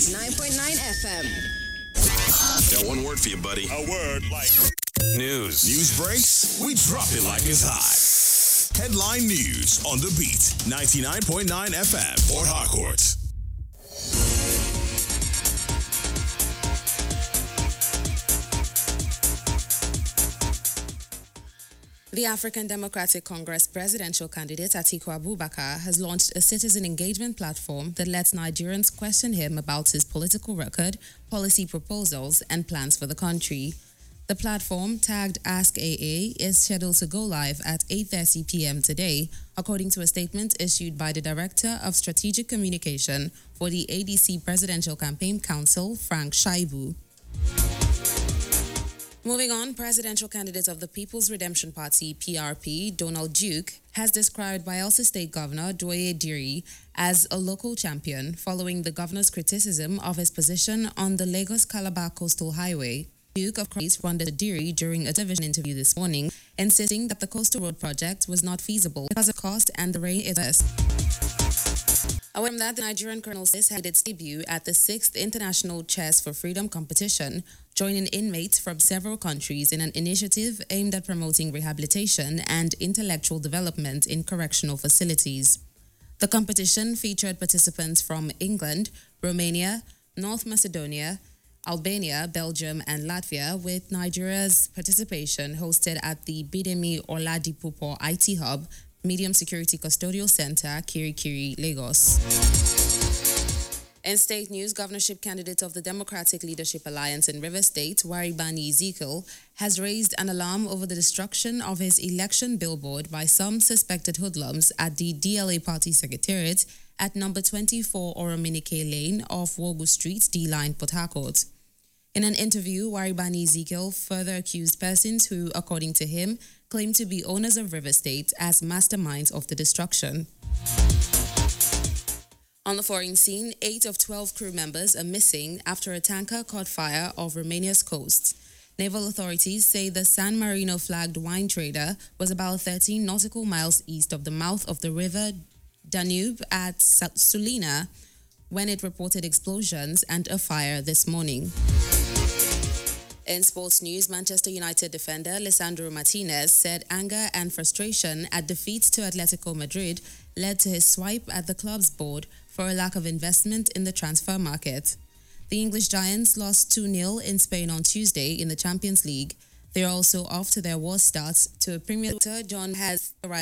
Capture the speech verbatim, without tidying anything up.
ninety-nine point nine F M. Got one word for you, buddy. A word like News. news breaks. We drop it like it's hot. Headline news on the beat. ninety-nine point nine F M. Port Harcourt. The African Democratic Congress presidential candidate Atiku Abubakar has launched a citizen engagement platform that lets Nigerians question him about his political record, policy proposals, and plans for the country. The platform, tagged Ask A A, is scheduled to go live at eight thirty p.m. today, according to a statement issued by the Director of Strategic Communication for the A D C Presidential Campaign Council, Frank Shaibu. Moving on, presidential candidate of the People's Redemption Party, P R P, Donald Duke, has described Bayelsa State Governor Doye Diri as a local champion following the governor's criticism of his position on the Lagos-Calabar Coastal Highway. Duke, of course, responded to Diri during a television interview this morning, insisting that the coastal road project was not feasible because of cost and the rain is worse. Away from that, the Nigerian Colonel Sis had its debut at the sixth International Chess for Freedom competition, joining inmates from several countries in an initiative aimed at promoting rehabilitation and intellectual development in correctional facilities. The competition featured participants from England, Romania, North Macedonia, Albania, Belgium, and Latvia, with Nigeria's participation hosted at the Bidemi Oladipupo I T Hub, Medium Security Custodial Center, Kirikiri, Lagos. In state news, governorship candidate of the Democratic Leadership Alliance in River State, Waribani Ezekiel, has raised an alarm over the destruction of his election billboard by some suspected hoodlums at the D L A party secretariat at number twenty-four Orominike Lane off Wogu Street, D-Line, Port Harcourt. In an interview, Waribani Ezekiel further accused persons who, according to him, claim to be owners of River State as masterminds of the destruction. On the foreign scene, eight of twelve crew members are missing after a tanker caught fire off Romania's coast. Naval authorities say the San Marino-flagged wine trader was about thirteen nautical miles east of the mouth of the river Danube at Sulina when it reported explosions and a fire this morning. In sports news, Manchester United defender Lisandro Martinez said anger and frustration at defeat to Atletico Madrid led to his swipe at the club's board for a lack of investment in the transfer market. The English Giants lost two nil in Spain on Tuesday in the Champions League. They are also off to their worst starts to a Premier League. John has arrived